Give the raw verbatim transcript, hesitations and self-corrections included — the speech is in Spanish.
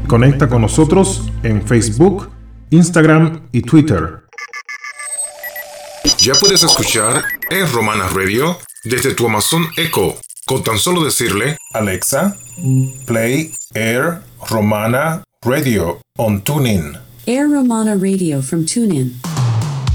Conecta con nosotros en Facebook, Instagram y Twitter. Ya puedes escuchar Air Romana Radio desde tu Amazon Echo, con tan solo decirle: Alexa, play Air Romana Radio on TuneIn. Air Romana Radio from TuneIn.